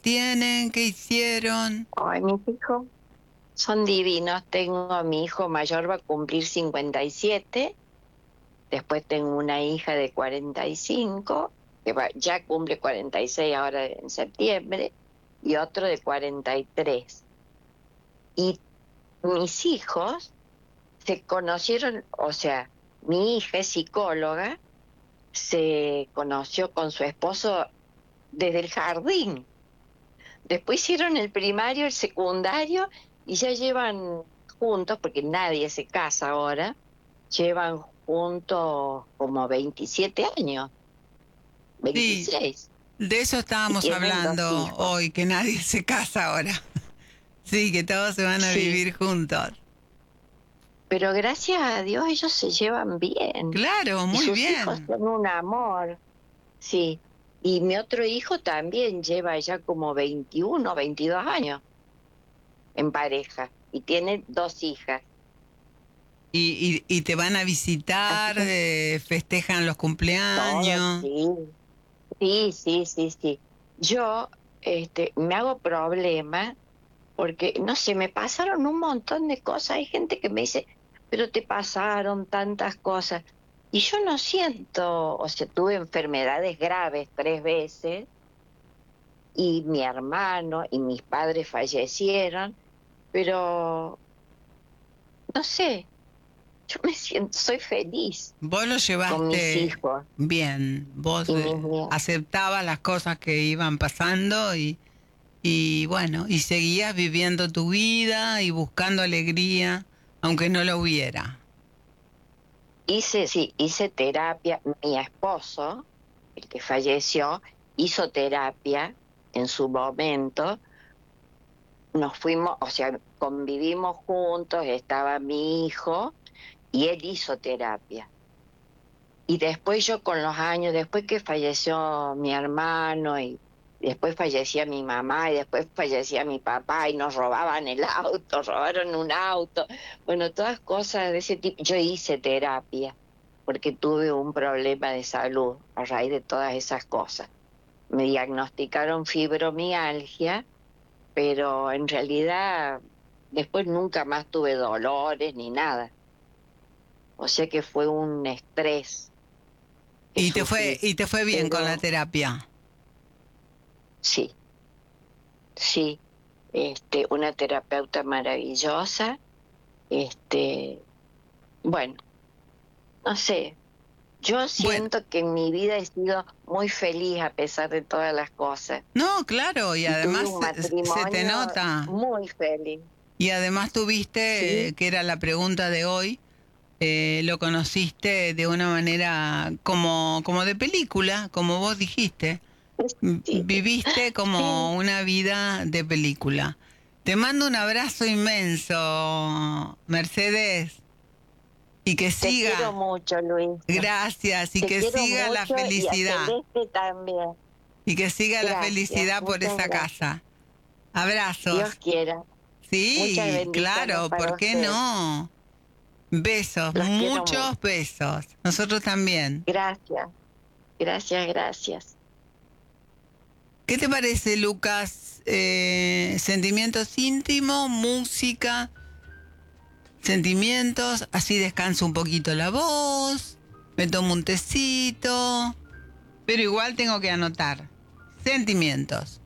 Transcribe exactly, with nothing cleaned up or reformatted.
tienen? ¿Qué hicieron? Ay, mis hijos son divinos. Tengo a mi hijo mayor, va a cumplir cincuenta y siete. Después tengo una hija de cuarenta y cinco, que va, ya cumple cuarenta y seis ahora en septiembre, y otro de cuarenta y tres. Y mis hijos se conocieron, o sea, mi hija es psicóloga, se conoció con su esposo desde el jardín. Después hicieron el primario, el secundario, y ya llevan juntos, porque nadie se casa ahora, llevan juntos como veintisiete años, Sí, veintiséis, de eso y estábamos tienen dos hablando hijos. hoy, que nadie se casa ahora. Sí, que todos se van a Sí, vivir juntos. pero gracias a Dios ellos se llevan bien, Claro, y muy sus hijos bien. son un amor, sí. Y mi otro hijo también lleva ya como veintiuno, veintidós años en pareja, y tiene dos hijas. Y, y, y te van a Así visitar, que eh, festejan los todos, cumpleaños. sí, sí, sí, sí, sí. Yo este, me hago problema porque, no sé, me pasaron un montón de cosas. Hay gente que me dice, pero te pasaron tantas cosas. Y yo no siento, o sea, tuve enfermedades graves tres veces, y mi hermano y mis padres fallecieron, pero no sé, yo me siento, soy feliz Vos lo con mis llevaste hijos bien, vos y eh, mis nietos. aceptabas las cosas que iban pasando y, y bueno, y seguías viviendo tu vida y buscando alegría, aunque no lo hubiera. Hice, sí, hice terapia. Mi esposo, el que falleció, hizo terapia en su momento. Nos fuimos, o sea, convivimos juntos, estaba mi hijo y él hizo terapia. Y después yo con los años, después que falleció mi hermano y después fallecía mi mamá y después fallecía mi papá y nos robaban el auto, robaron un auto, bueno, todas cosas de ese tipo. Yo hice terapia porque tuve un problema de salud a raíz de todas esas cosas. Me diagnosticaron fibromialgia, pero en realidad después nunca más tuve dolores ni nada. O sea que fue un estrés que Y te fue, sufrí. y te fue bien con la Pero terapia. sí, sí, este, una terapeuta maravillosa, este, bueno, no sé, yo Bueno, siento que en mi vida he sido muy feliz a pesar de todas las cosas, no, claro, y y tuve además un se, se te matrimonio nota. muy feliz, Y además tuviste, ¿sí? eh, que era la pregunta de hoy, eh, lo conociste de una manera como, como de película, como vos dijiste. M- Sí, Viviste sí, como una vida de película. Te mando un abrazo inmenso, Mercedes, y que te quiero siga, mucho, Luisa, gracias, y te que quiero siga la mucho y a felicidad, Celeste también, y que siga la gracias, felicidad por muchas esa gracias, casa. Dios Abrazos. quiera, muchas Sí, bendiciones claro, para ¿por qué usted, no? Besos, los quiero mucho, muchos besos. Nosotros también. gracias, gracias, gracias. ¿Qué te parece, Lucas? Eh, sentimientos íntimos, música, sentimientos, así descanso un poquito la voz, me tomo un tecito, pero igual tengo que anotar. Sentimientos.